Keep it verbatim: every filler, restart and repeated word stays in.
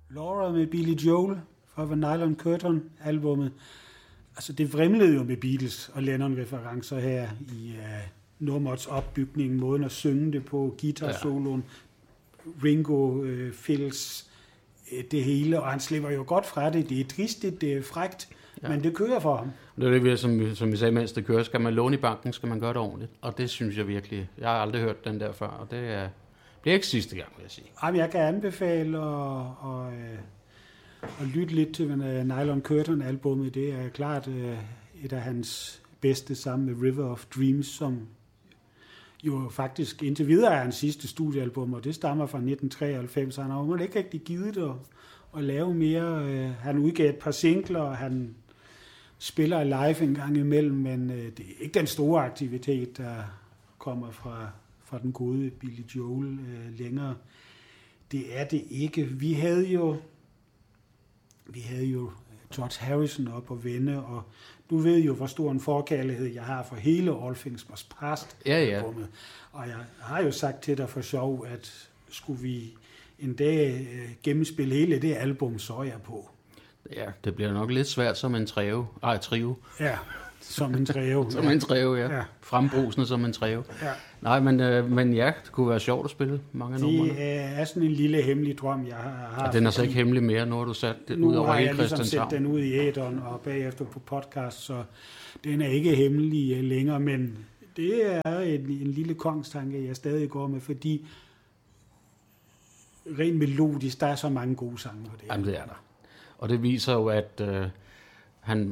Laura med Billy Joel fra Van Nylon Curtain albummet. Altså det vrimlede jo med Beatles og Lennon-referencer her i uh, nummerets opbygning, måden at synge det på, guitar-soloen, Ringo, uh, Phils, uh, det hele, og han slipper jo godt fra det. Det er tristigt, det er frækt, ja. Men det kører for ham. Det er det, som, som vi sagde, mens det kører. Skal man låne i banken, skal man gøre det ordentligt. Og det synes jeg virkelig. Jeg har aldrig hørt den der før, og det er, bliver ikke sidste gang, vil jeg sige. Jamen, jeg kan anbefale at, at, at lytte lidt til Nylon Curtain-albummet. Det er klart et af hans bedste, sammen med River of Dreams, som jo faktisk indtil videre er hans sidste studiealbum, og det stammer fra nitten treoghalvfems. Han har jo ikke rigtig givet det at, at lave mere. Han udgav et par singler, og han spiller live en gang imellem, men det er ikke den store aktivitet, der kommer fra, fra den gode Billy Joel øh, længere. Det er det ikke. Vi havde jo vi havde jo George Harrison op og vende, og du ved jo, hvor stor en forkærlighed jeg har for hele All Things Must Pass. Ja, ja. Og jeg har jo sagt til dig for sjov, at skulle vi en dag øh, gennemspille hele det album, så er jeg på. Ja, det bliver nok lidt svært som en trio. Ej, trio. Ja, som en trio. som en trio, ja. ja. Frembrusende som en trio. Ja. Nej, men, øh, men ja, det kunne være sjovt at spille mange af numrene. Det er sådan en lille hemmelig drøm, jeg har. Ja, den er så ikke hemmelig mere, nu har du sat det ud over hele Christianshavn. Nu har jeg ligesom sat den ud i æteren og bagefter på podcast, så den er ikke hemmelig længere, men det er en, en lille kongstanke, jeg stadig går med, fordi rent melodisk, der er så mange gode sange på det. Jamen, det er der. Og det viser jo, at øh, han